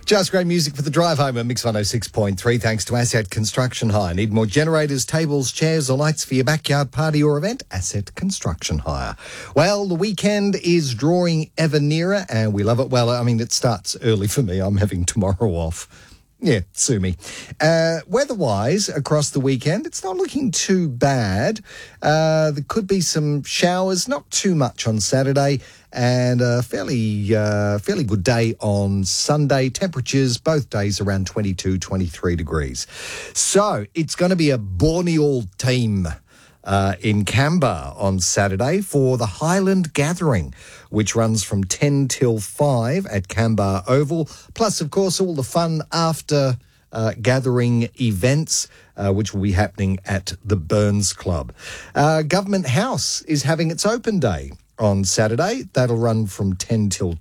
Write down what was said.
Just great music for the drive home at Mix 106.3 thanks to Asset Construction Hire. Need more generators, tables, chairs or lights for your backyard party or event? Asset Construction Hire. Well, the weekend is drawing ever nearer and we love it. Well, I mean, it starts early for me. I'm having tomorrow off. Yeah, sue me. Weather-wise, across the weekend, it's not looking too bad. There could be some showers, not too much on Saturday, and a fairly good day on Sunday. Temperatures both days around 22, 23 degrees. So it's going to be a Borneo team in Canberra on Saturday for the Highland Gathering, which runs from 10 till 5 at Canberra Oval, plus, of course, all the fun after gathering events, which will be happening at the Burns Club. Government House is having its open day on Saturday. That'll run from 10 till